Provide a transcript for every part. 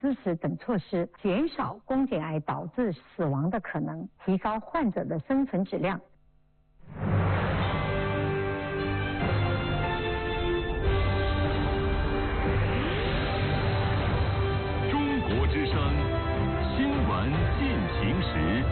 支持等措施，减少宫颈癌导致死亡的可能，提高患者的生存质量。 中国之声新闻进行时。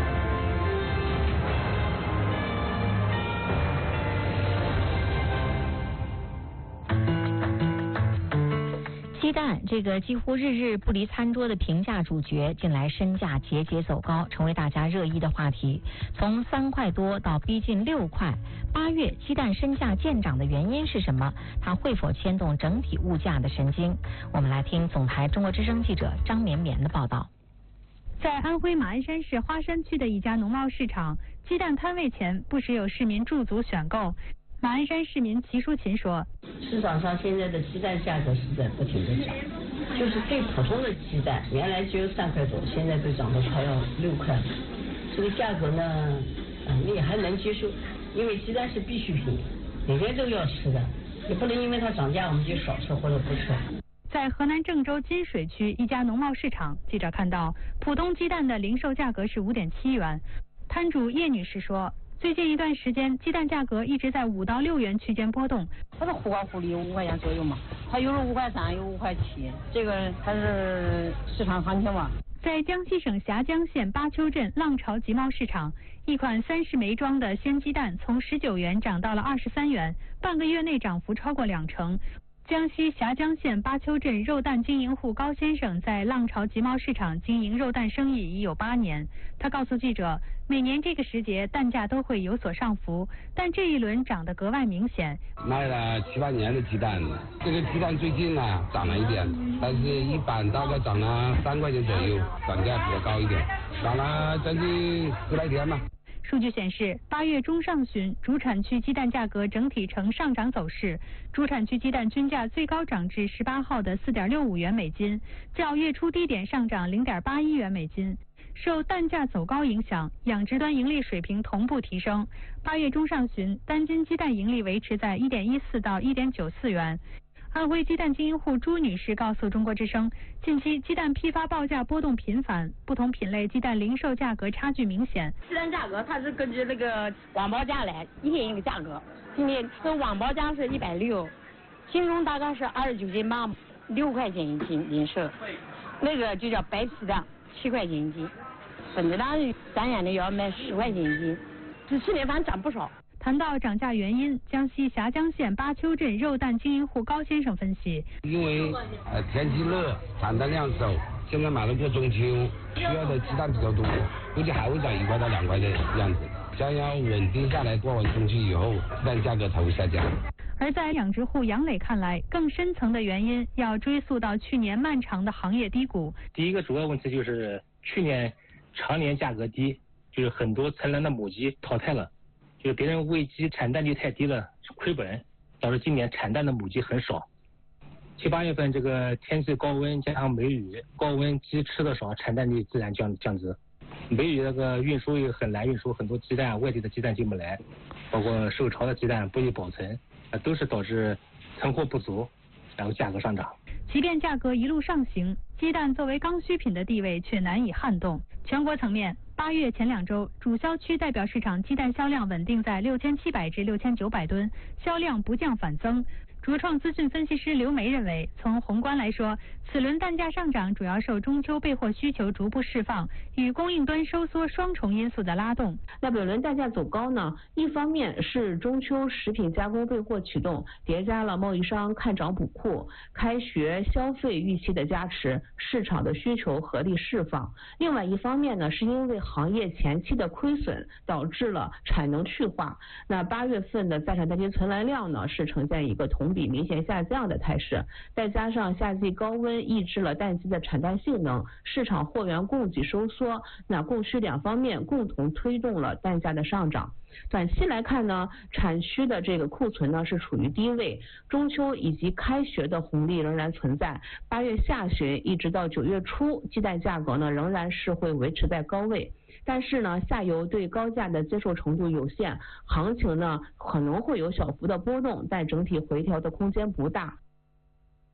鸡蛋这个几乎日日不离餐桌的平价主角，近来身价节节走高，成为大家热议的话题。从3块多到逼近6块，8月鸡蛋身价见涨的原因是什么？它会否牵动整体物价的神经？我们来听总台中国之声记者张绵绵的报道。 在安徽马鞍山市花山区的一家农贸市场，鸡蛋摊位前不时有市民驻足选购。马鞍山市民齐淑琴说：“ 市场上现在的鸡蛋价格是在不停的涨，就是最普通的鸡蛋，原来只有3块多，现在都涨到快要6块了。这个价格呢，也还能接受，因为鸡蛋是必需品，每天都要吃的，也不能因为它涨价我们就少吃或者不吃。” 在河南郑州金水区一家农贸市场，记者看到普通鸡蛋的零售价格是5.7元。摊主叶女士说，最近一段时间鸡蛋价格一直在5到6元区间波动。 它是忽高忽低，5块钱左右嘛，它有5块3，有5块7，这个它是市场行情嘛。 在江西省峡江县巴丘镇浪潮集贸市场，一款30枚装的鲜鸡蛋从19元涨到了23元，半个月内涨幅超过2成。江西峡江县巴丘镇肉蛋经营户高先生在浪潮集贸市场经营肉蛋生意已有8年。他告诉记者，每年这个时节蛋价都会有所上浮，但这一轮涨得格外明显。 卖了7、8年的鸡蛋，这个鸡蛋最近呢涨了一点，但是一般大概涨了3块钱左右，涨价比较高一点，涨了将近10来天吧。 数据显示，8月中上旬，主产区鸡蛋价格整体呈上涨走势。主产区鸡蛋均价最高涨至18号的4.65元每斤，较月初低点上涨0.81元每斤。受蛋价走高影响，养殖端盈利水平同步提升。8月中上旬，单斤鸡蛋盈利维持在1.14到1.94元。安徽鸡蛋经营户朱女士告诉中国之声，近期鸡蛋批发报价波动频繁，不同品类鸡蛋零售价格差距明显。 鸡蛋价格它是根据那个网报价来一天一个价格，今天这网报价是160，斤重大概是29斤半，6块钱一斤零售。那个就叫白皮蛋，7块钱一斤，粉的蛋3元的要卖10块钱一斤，这7年反正涨不少。 谈到涨价原因，江西峡江县巴丘镇肉蛋经营户高先生分析， 因为天气热，产蛋量少，现在马上过中秋，需要的鸡蛋比较多，估计还会涨1块到2块的样子。将要稳定下来，过完中秋以后，鸡蛋价格才会下降。 而在养殖户杨磊看来，更深层的原因要追溯到去年漫长的行业低谷。 第一个主要问题就是去年常年价格低，就是很多存栏的母鸡淘汰了。就是别人喂鸡产蛋率太低了，亏本，导致今年产蛋的母鸡很少。7、8月份这个天气高温加上梅雨，高温鸡吃的少，产蛋率自然降值。梅雨那个运输也很难运输，很多鸡蛋外地的鸡蛋进不来，包括受潮的鸡蛋不易保存，都是导致存货不足，然后价格上涨。 即便价格一路上行，鸡蛋作为刚需品的地位却难以撼动。全国层面，8月前2周，主销区代表市场鸡蛋销量稳定在6700至6900吨，销量不降反增。卓创资讯分析师刘梅认为，从宏观来说，此轮蛋价上涨主要受中秋备货需求逐步释放与供应端收缩双重因素的拉动。 那本轮蛋价走高呢，一方面是中秋食品加工备货启动，叠加了贸易商看涨补库、开学消费预期的加持，市场的需求合力释放。另外一方面呢，是因为行业前期的亏损导致了产能去化。那8月份的在产蛋斤存栏量呢，是呈现一个同比明显下降的态势，再加上夏季高温抑制了蛋鸡的产蛋性能，市场货源供给收缩，那供需两方面共同推动了蛋价的上涨。短期来看呢，产区的这个库存呢是处于低位，中秋以及开学的红利仍然存在。8月下旬一直到9月初，鸡蛋价格呢仍然是会维持在高位。但是呢，下游对高价的接受程度有限，行情呢可能会有小幅的波动，但整体回调的空间不大。